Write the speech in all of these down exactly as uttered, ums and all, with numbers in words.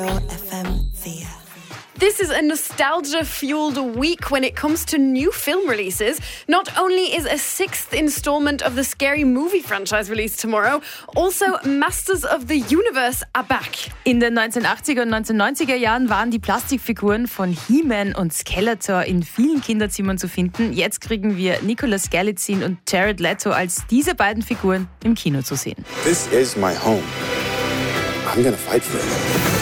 F M vier. This is a nostalgia-fueled week when it comes to new film releases. Not only is a sixth installment of the Scary Movie franchise released tomorrow, also Masters of the Universe are back. In den neunzehnhundertachtziger und neunzehnhundertneunziger Jahren waren die Plastikfiguren von He-Man und Skeletor in vielen Kinderzimmern zu finden. Jetzt kriegen wir Nicolas Galitzine und Jared Leto als diese beiden Figuren im Kino zu sehen. This is my home. I'm gonna fight for it.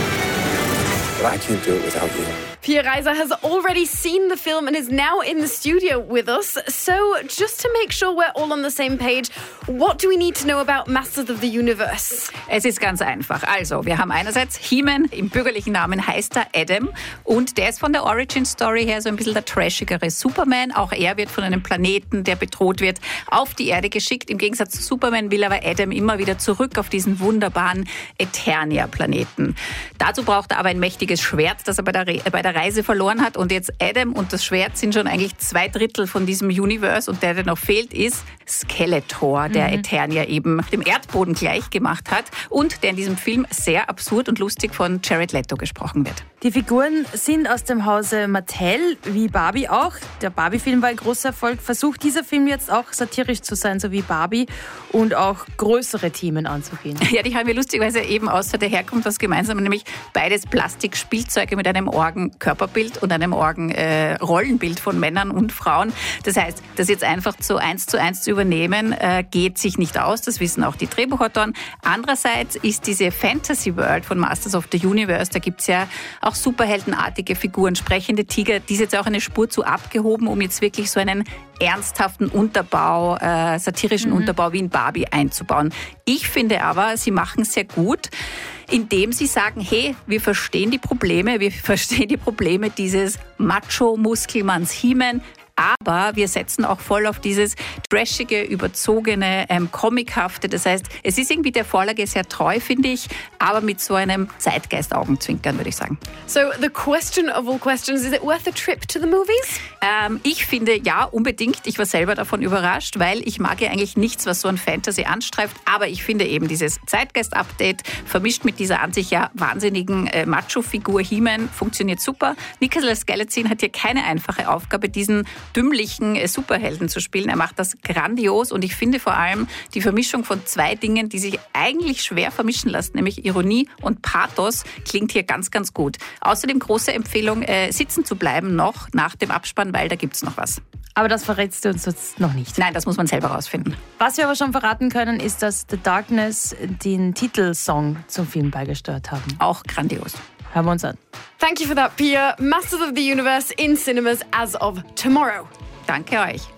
But I can't do it without you. Pia Reiser has already seen the film and is now in the studio with us. So, just to make sure we're all on the same page, what do we need to know about Masters of the Universe? Es ist ganz einfach. Also, wir haben einerseits He-Man, im bürgerlichen Namen heißt er Adam und der ist von der Origin-Story her so ein bisschen der trashigere Superman. Auch er wird von einem Planeten, der bedroht wird, auf die Erde geschickt. Im Gegensatz zu Superman will aber Adam immer wieder zurück auf diesen wunderbaren Eternia-Planeten. Dazu braucht er aber ein mächtiges Schwert, das er bei der, Re- bei der Reise verloren hat. Und jetzt Adam und das Schwert sind schon eigentlich zwei Drittel von diesem Universe. Und der, der noch fehlt, ist Skeletor, der mhm. Eternia eben dem Erdboden gleich gemacht hat und der in diesem Film sehr absurd und lustig von Jared Leto gesprochen wird. Die Figuren sind aus dem Hause Mattel, wie Barbie auch. Der Barbie-Film war ein großer Erfolg. Versucht dieser Film jetzt auch satirisch zu sein, so wie Barbie, und auch größere Themen anzugehen? Ja, die haben wir lustigerweise eben außer der Herkunft was gemeinsam, nämlich beides Plastikspielzeuge mit einem Orgen-Körperbild und einem Orgen-Rollenbild von Männern und Frauen. Das heißt, das jetzt einfach so eins zu eins zu übernehmen, äh, geht sich nicht aus. Das wissen auch die Drehbuchautoren. Andererseits ist diese Fantasy-World von Masters of the Universe, da gibt's ja auch superheldenartige Figuren, sprechende Tiger, die ist jetzt auch eine Spur zu abgehoben, um jetzt wirklich so einen ernsthaften Unterbau, äh, satirischen mhm. Unterbau wie in Barbie einzubauen. Ich finde aber, sie machen es sehr gut, indem sie sagen, hey, wir verstehen die Probleme, wir verstehen die Probleme dieses Macho-Muskelmanns He-Man, aber wir setzen auch voll auf dieses trashige, überzogene, ähm, comichafte. Das heißt, es ist irgendwie der Vorlage sehr treu, finde ich, aber mit so einem Zeitgeist-Augenzwinkern, würde ich sagen. So, the question of all questions, is it worth a trip to the movies? Ähm, ich finde, ja, unbedingt. Ich war selber davon überrascht, weil ich mag ja eigentlich nichts, was so ein Fantasy anstreift, aber ich finde eben dieses Zeitgeist-Update vermischt mit dieser an sich ja wahnsinnigen äh, Macho-Figur He-Man funktioniert super. Nicolas Galitzine hat hier keine einfache Aufgabe, diesen dümmlichen Superhelden zu spielen. Er macht das grandios und ich finde vor allem die Vermischung von zwei Dingen, die sich eigentlich schwer vermischen lassen, nämlich Ironie und Pathos, klingt hier ganz, ganz gut. Außerdem große Empfehlung, äh, sitzen zu bleiben noch nach dem Abspann, weil da gibt's noch was. Aber das verrätst du uns jetzt noch nicht. Nein, das muss man selber rausfinden. Was wir aber schon verraten können, ist, dass The Darkness den Titelsong zum Film beigesteuert haben. Auch grandios. Hören wir uns an. Thank you for that, Pia. Masters of the Universe in cinemas as of tomorrow. Danke euch.